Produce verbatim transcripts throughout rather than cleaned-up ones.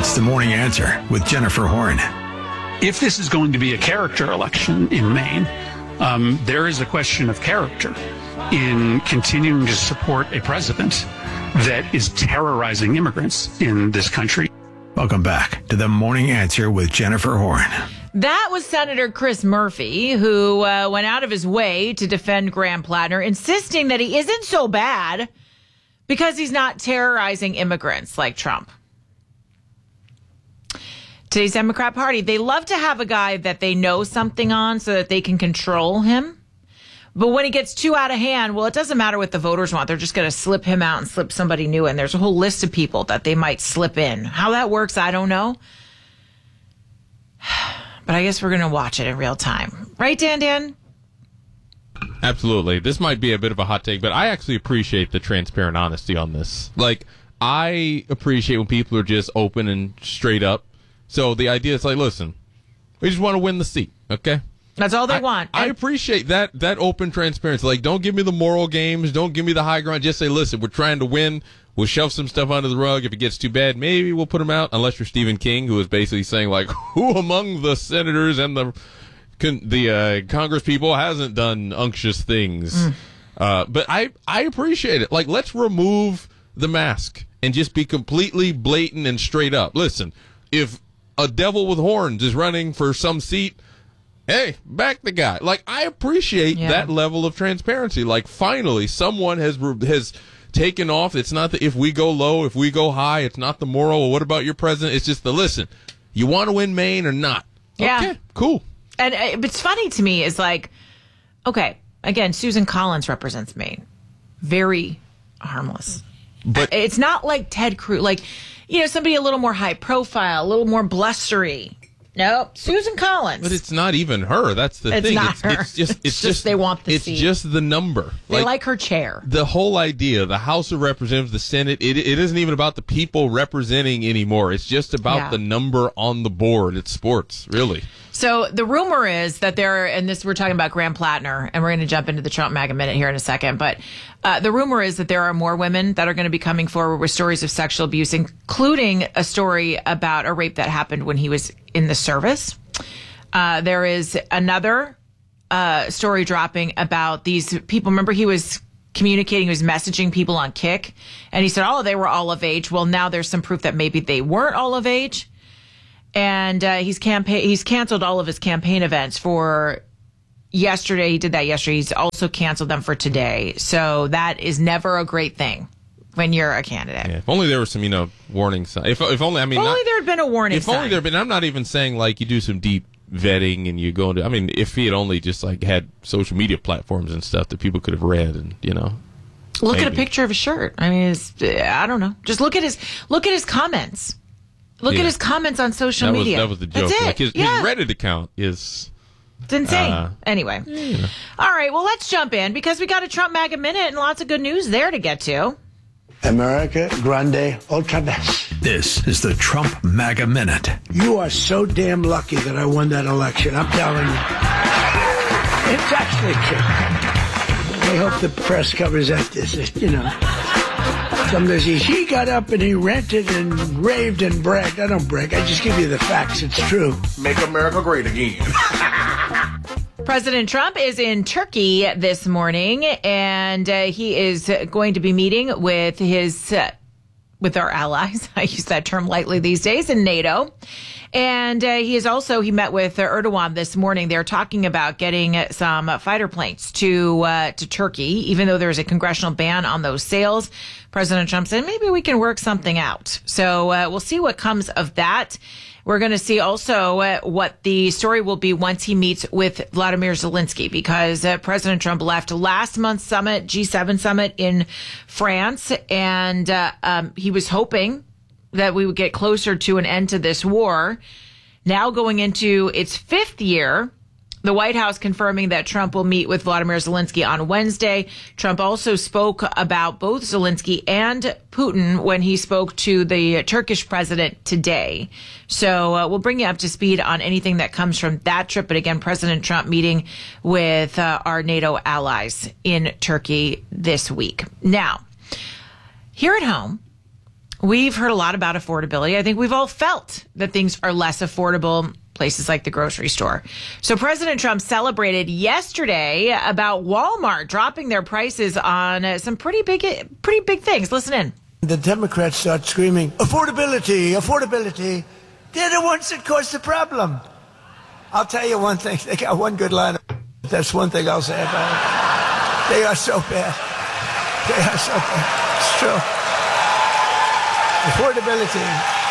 It's the Morning Answer with Jennifer Horn. If this is going to be a character election in Maine, um, there is a question of character in continuing to support a president that is terrorizing immigrants in this country. Welcome back to the Morning Answer with Jennifer Horn. That was Senator Chris Murphy, who uh, went out of his way to defend Graham Plattner, insisting that he isn't so bad because he's not terrorizing immigrants like Trump. Today's Democrat Party, they love to have a guy that they know something on so that they can control him. But when he gets too out of hand, well, it doesn't matter what the voters want. They're just going to slip him out and slip somebody new in. There's a whole list of people that they might slip in. How that works, I don't know. But I guess we're going to watch it in real time. Right, Dan Dan? Absolutely. This might be a bit of a hot take, but I actually appreciate the transparent honesty on this. Like, I appreciate when people are just open and straight up. So the idea is like, listen, we just want to win the seat, okay? That's all they I, want. I and- appreciate that that open transparency. Like, don't give me the moral games. Don't give me the high ground. Just say, listen, we're trying to win. We'll shove some stuff under the rug. If it gets too bad, maybe we'll put them out. Unless you're Stephen King, who is basically saying, like, who among the senators and the the uh, Congress people hasn't done unctuous things? Mm. Uh, but I, I appreciate it. Like, let's remove the mask and just be completely blatant and straight up. Listen, if a devil with horns is running for some seat, hey, back the guy. Like, I appreciate yeah. that level of transparency. Like, finally, someone has has taken off. It's not the if we go low, if we go high. It's not the moral. Well, what about your president? It's just the listen. You want to win Maine or not? Yeah. Okay, cool. And uh, it's funny to me is like, okay, again, Susan Collins represents Maine. Very harmless. But it's not like Ted Cruz, like, you know, somebody a little more high profile, a little more blustery. Nope, Susan Collins. But it's not even her. That's the it's thing. Not it's her. It's just. It's, it's just, just they want the It's seat. just the number. They like, like her chair. The whole idea, the House of Representatives, the Senate. It it isn't even about the people representing anymore. It's just about yeah. the number on the board. It's sports, really. So the rumor is that there, and this we're talking about Graham Plattner, and we're going to jump into the Trump MAGA minute here in a second. But uh, the rumor is that there are more women that are going to be coming forward with stories of sexual abuse, including a story about a rape that happened when he was in the service. Uh, there is another uh, story dropping about these people. Remember, he was communicating, he was messaging people on Kik, and he said, oh, they were all of age. Well, now there's some proof that maybe they weren't all of age. And uh, he's campaign he's canceled all of his campaign events for yesterday. He did that yesterday. He's also canceled them for today. So that is never a great thing when you're a candidate. Yeah, if only there were some, you know, warning signs. If, if only, I mean, if only not, there had been a warning if sign. If only there had been, I'm not even saying like you do some deep vetting and you go into, I mean, if he had only just like had social media platforms and stuff that people could have read and, you know. Look maybe. at a picture of his shirt. I mean, it's, I don't know. Just look at his, look at his comments. Look yeah. at his comments on social that media. Was, that was the joke. That's it. Like his, yeah. his Reddit account is... It's insane. Uh, anyway. Yeah. All right, well, let's jump in because we got a Trump MAGA minute and lots of good news there to get to. America Grande Ultra Best. This is the Trump MAGA Minute. You are so damn lucky that I won that election. I'm telling you. It's actually true. I hope the press covers that. This, you know. Sometimes he, he got up and he ranted and raved and bragged. I don't brag. I just give you the facts. It's true. Make America great again. President Trump is in Turkey this morning, and uh, he is going to be meeting with his uh, with our allies. I use that term lightly these days in NATO. And uh, he is also, he met with uh, Erdogan this morning. They're talking about getting some uh, fighter planes to uh, to Turkey, even though there's a congressional ban on those sales. President Trump said, maybe we can work something out. So uh, we'll see what comes of that. We're going to see also uh, what the story will be once he meets with Vladimir Zelensky, because uh, President Trump left last month's summit, G seven summit in France, and uh, um, he was hoping that we would get closer to an end to this war. Now going into its fifth year, the White House confirming that Trump will meet with Vladimir Zelensky on Wednesday. Trump also spoke about both Zelensky and Putin when he spoke to the Turkish president today. So uh, we'll bring you up to speed on anything that comes from that trip. But again, President Trump meeting with uh, our NATO allies in Turkey this week. Now, here at home, we've heard a lot about affordability. I think we've all felt that things are less affordable, places like the grocery store. So President Trump celebrated yesterday about Walmart dropping their prices on uh, some pretty big, pretty big things. Listen in. The Democrats start screaming, affordability, affordability. They're the ones that caused the problem. I'll tell you one thing. They got one good line. That's one thing I'll say about it. They are so bad. They are so bad. It's true. Affordability.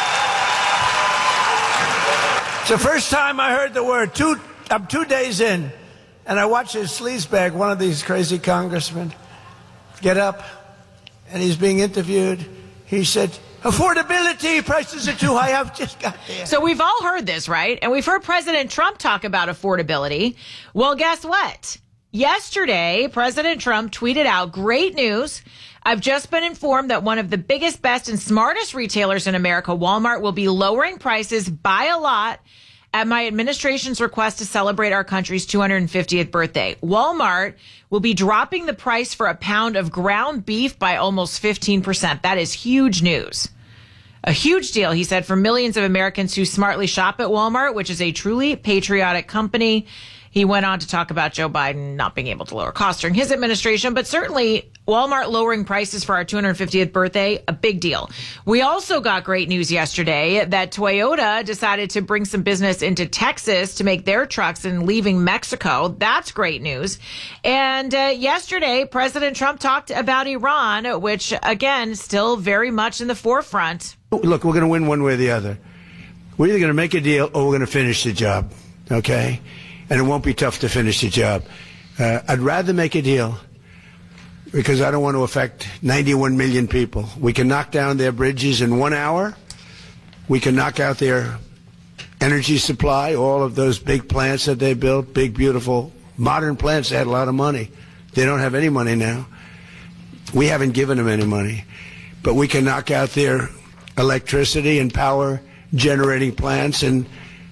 It's the first time I heard the word. Two, I'm two days in, and I watch this sleazebag, one of these crazy congressmen, get up, and he's being interviewed. He said, affordability, prices are too high. I've just got there. So we've all heard this, right? And we've heard President Trump talk about affordability. Well, guess what? Yesterday, President Trump tweeted out, great news. I've just been informed that one of the biggest, best, and smartest retailers in America, Walmart, will be lowering prices by a lot at my administration's request to celebrate our country's two hundred fiftieth birthday. Walmart will be dropping the price for a pound of ground beef by almost fifteen percent. That is huge news. A huge deal, he said, for millions of Americans who smartly shop at Walmart, which is a truly patriotic company. He went on to talk about Joe Biden not being able to lower costs during his administration, but certainly Walmart lowering prices for our two hundred fiftieth birthday, a big deal. We also got great news yesterday that Toyota decided to bring some business into Texas to make their trucks and leaving Mexico. That's great news. And uh, yesterday, President Trump talked about Iran, which, again, still very much in the forefront. Look, we're going to win one way or the other. We're either going to make a deal or we're going to finish the job, okay? And it won't be tough to finish the job. Uh, I'd rather make a deal because I don't want to affect ninety-one million people. We can knock down their bridges in one hour. We can knock out their energy supply, all of those big plants that they built, big, beautiful, modern plants. They had a lot of money. They don't have any money now. We haven't given them any money. But we can knock out their electricity and power generating plants and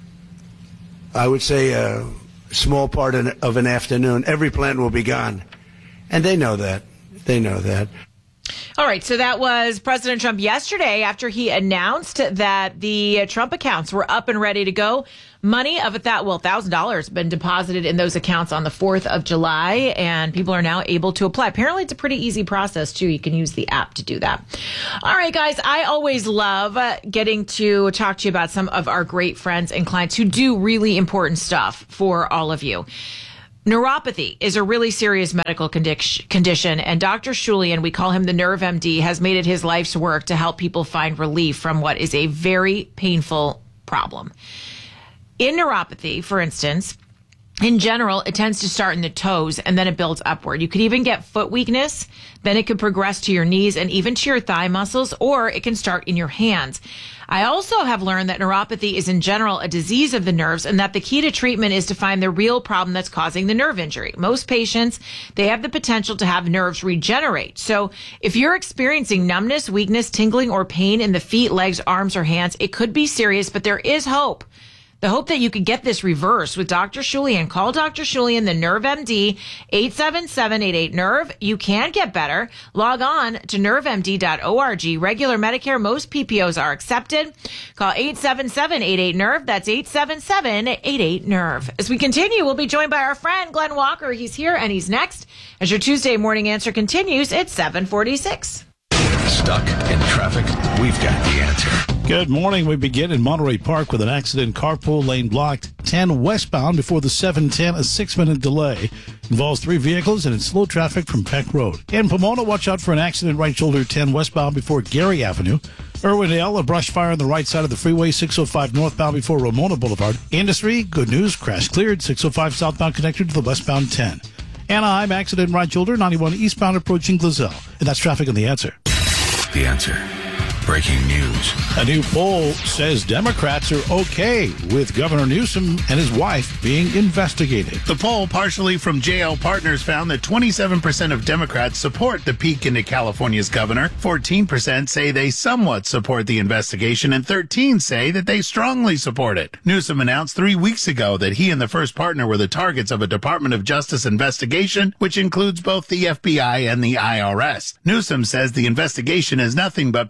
I would say a small part of an afternoon. Every plant will be gone. And they know that. They know that. All right. So that was President Trump yesterday after he announced that the Trump accounts were up and ready to go. Money of a that well, one thousand dollars been deposited in those accounts on the fourth of July, and people are now able to apply. Apparently, it's a pretty easy process, too. You can use the app to do that. All right, guys, I always love uh, getting to talk to you about some of our great friends and clients who do really important stuff for all of you. Neuropathy is a really serious medical condi- condition, and Doctor Shulian, we call him the Nerve M D, has made it his life's work to help people find relief from what is a very painful problem. In neuropathy, for instance, in general, it tends to start in the toes and then it builds upward. You could even get foot weakness, then it could progress to your knees and even to your thigh muscles, or it can start in your hands. I also have learned that neuropathy is in general a disease of the nerves and that the key to treatment is to find the real problem that's causing the nerve injury. Most patients, they have the potential to have nerves regenerate. So if you're experiencing numbness, weakness, tingling, or pain in the feet, legs, arms, or hands, it could be serious, but there is hope. The hope that you could get this reversed with Doctor Shulian. Call Doctor Shulian, the Nerve M D, eight seven seven, eight eight, nerve. You can get better. Log on to nerve m d dot org. Regular Medicare, most P P Os are accepted. Call eight seven seven, eight eight, nerve. That's eight seven seven, eight eight, nerve. As we continue, we'll be joined by our friend Glenn Walker. He's here and he's next. As your Tuesday morning answer continues, it's seven forty-six. Stuck in traffic? We've got the answer. Good morning. We begin in Monterey Park with an accident. Carpool lane blocked. ten westbound before the seven ten. A six-minute delay. Involves three vehicles and it's slow traffic from Peck Road. In Pomona, watch out for an accident right shoulder ten westbound before Gary Avenue. Irwindale, a brush fire on the right side of the freeway. six oh five northbound before Ramona Boulevard. Industry, good news. Crash cleared. six oh five southbound connected to the westbound ten. Anaheim, accident right shoulder. ninety-one eastbound approaching Glazell. And that's traffic on The Answer. The Answer. Breaking news. A new poll says Democrats are okay with Governor Newsom and his wife being investigated. The poll, partially from J L Partners, found that twenty-seven percent of Democrats support the peek into California's governor, fourteen percent say they somewhat support the investigation, and thirteen say that they strongly support it. Newsom announced three weeks ago that he and the first partner were the targets of a Department of Justice investigation, which includes both the F B I and the I R S. Newsom says the investigation is nothing but President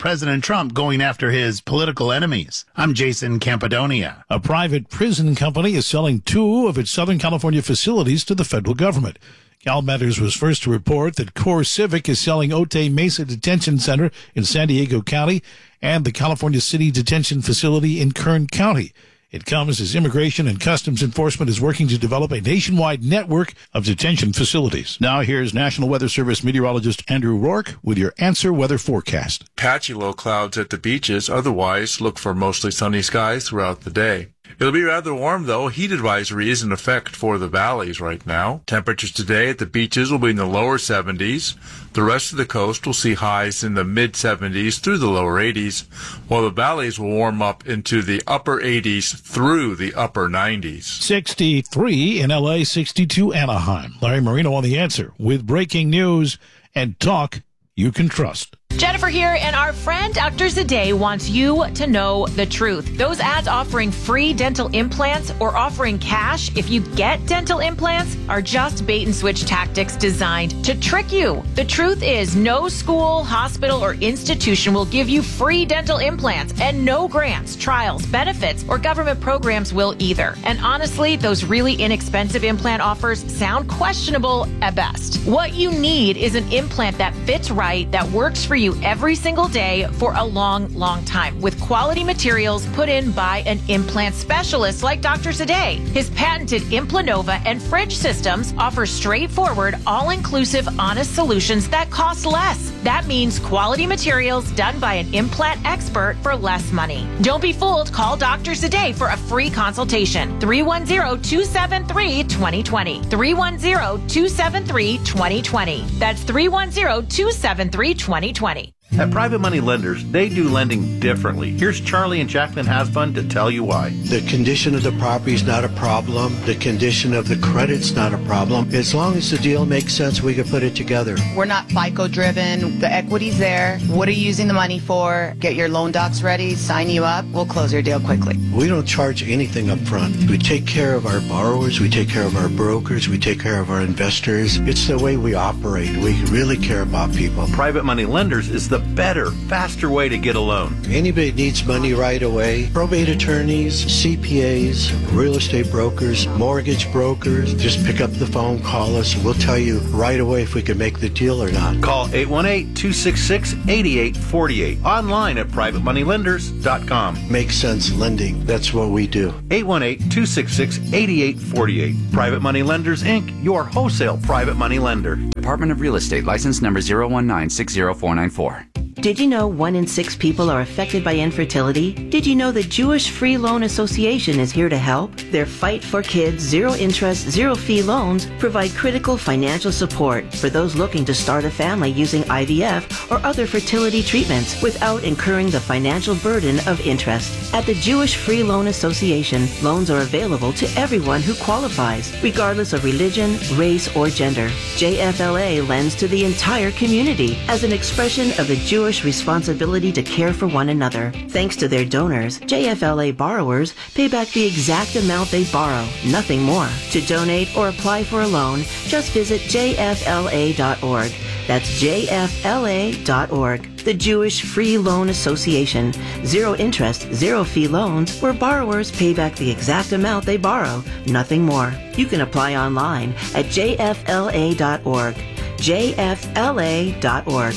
Trump going after his political enemies. I'm Jason Campadonia. A private prison company is selling two of its Southern California facilities to the federal government. Cal Matters was first to report that Core Civic is selling Otay Mesa Detention Center in San Diego County and the California City Detention Facility in Kern County. It comes as Immigration and Customs Enforcement is working to develop a nationwide network of detention facilities. Now here's National Weather Service meteorologist Andrew Rourke with your Answer Weather forecast. Patchy low clouds at the beaches. Otherwise, look for mostly sunny skies throughout the day. It'll be rather warm, though. Heat advisory is in effect for the valleys right now. Temperatures today at the beaches will be in the lower seventies. The rest of the coast will see highs in the mid-seventies through the lower eighties, while the valleys will warm up into the upper eighties through the upper nineties. sixty-three in L A, sixty-two Anaheim. Larry Marino on The Answer with breaking news and talk you can trust. Jennifer here, and our friend Doctor Zadeh wants you to know the truth. Those ads offering free dental implants or offering cash if you get dental implants are just bait and switch tactics designed to trick you. The truth is, no school, hospital, or institution will give you free dental implants, and no grants, trials, benefits, or government programs will either. And honestly, those really inexpensive implant offers sound questionable at best. What you need is an implant that fits right, that works for you every single day for a long, long time, with quality materials put in by an implant specialist like Doctor Zadeh. His patented Implanova and Fridge systems offer straightforward, all-inclusive, honest solutions that cost less. That means quality materials done by an implant expert for less money. Don't be fooled. Call Doctor Zadeh for a free consultation. three one zero, two seven three, two zero two zero. three one zero, two seven three, two zero two zero. That's three one zero, two seven three, two zero two zero. At Private Money Lenders, they do lending differently. Here's Charlie and Jacqueline Hasbun to tell you why. The condition of the property is not a problem. The condition of the credit's not a problem. As long as the deal makes sense, we can put it together. We're not FICO driven. The equity's there. What are you using the money for? Get your loan docs ready, sign you up. We'll close your deal quickly. We don't charge anything up front. We take care of our borrowers. We take care of our brokers. We take care of our investors. It's the way we operate. We really care about people. Private Money Lenders is the better, faster way to get a loan. Anybody needs money right away. Probate attorneys, C P As, real estate brokers, mortgage brokers. Just pick up the phone, call us, and we'll tell you right away if we can make the deal or not. Call eight one eight, two six six, eight eight four eight. Online at private money lenders dot com. Makes sense lending. That's what we do. eight one eight, two six six, eight eight four eight. Private Money Lenders, Incorporated, your wholesale private money lender. Department of Real Estate, license number zero one nine six zero four nine four. Did you know one in six people are affected by infertility? Did you know the Jewish Free Loan Association is here to help? Their Fight for Kids zero interest, zero fee loans provide critical financial support for those looking to start a family using I V F or other fertility treatments without incurring the financial burden of interest. At the Jewish Free Loan Association, loans are available to everyone who qualifies, regardless of religion, race, or gender. J F L A lends to the entire community as an expression of the Jewish responsibility to care for one another. Thanks to their donors, J F L A borrowers pay back the exact amount they borrow, nothing more. To donate or apply for a loan, just visit J F L A dot org. That's J F L A dot org. The Jewish Free Loan Association. Zero interest, zero fee loans where borrowers pay back the exact amount they borrow, nothing more. You can apply online at J F L A dot org. J F L A dot org.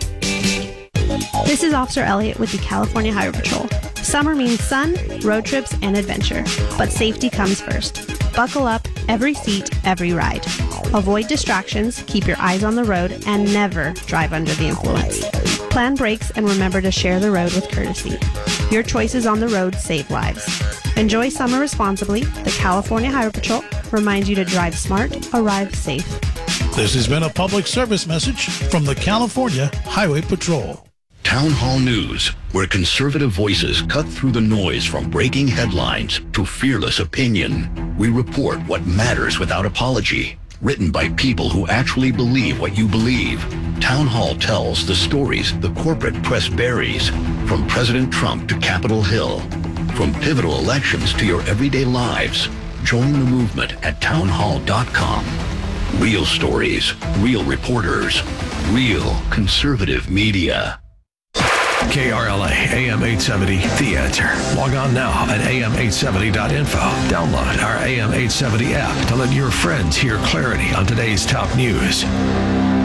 This is Officer Elliott with the California Highway Patrol. Summer means sun, road trips, and adventure. But safety comes first. Buckle up, every seat, every ride. Avoid distractions, keep your eyes on the road, and never drive under the influence. Plan brakes and remember to share the road with courtesy. Your choices on the road save lives. Enjoy summer responsibly. The California Highway Patrol reminds you to drive smart, arrive safe. This has been a public service message from the California Highway Patrol. Town Hall News, where conservative voices cut through the noise from breaking headlines to fearless opinion. We report what matters without apology. Written by people who actually believe what you believe. Town Hall tells the stories the corporate press buries, from President Trump to Capitol Hill. From pivotal elections to your everyday lives. Join the movement at town hall dot com. Real stories, real reporters, real conservative media. K R L A, A M eight seventy, The Answer. Log on now at A M eight seventy dot info. Download our A M eight seventy app to let your friends hear clarity on today's top news.